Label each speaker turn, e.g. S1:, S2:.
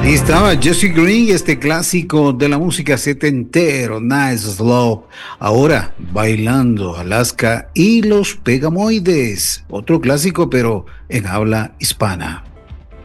S1: Ahí estaba Jesse Green y este clásico de la música setentero, Nice Slow. Ahora, bailando Alaska y los Pegamoides. Otro clásico, pero en habla hispana.